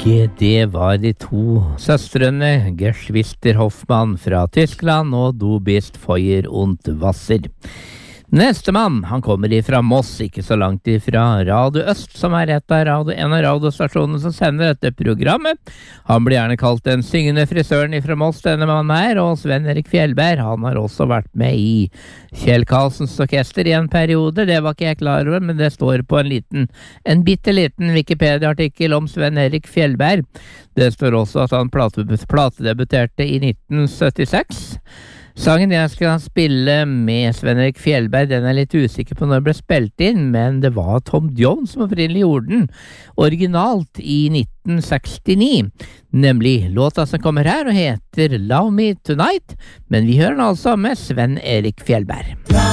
Det var de to søstrene Geschwister Hoffmann fra Tyskland og Du bist Feuer und Wasser. Neste mann, han kommer ifra Moss, ikke så langt ifra Radio Øst, som er en av radiostasjonene som sender dette programmet. Han blir gjerne kalt den syngende frisøren ifra Moss, denne mannen her, og Sven Erik Fjellberg, han har også vært med i Kjell Karlsens orkester i en periode. Det var ikke jeg klar over, men det står på en bitteliten Wikipedia-artikkel om Sven Erik Fjellberg. Det står også at han platedebuterte i 1976. Sangen jeg skal spille med Sven Erik Fjellberg, den er litt usikker på når den ble spilt inn, men det var Tom Jones som opprinnelig gjorde den, originalt i 1969. Nemlig låta som kommer her og heter Love Me Tonight, men vi hører den altså med Sven Erik Fjellberg.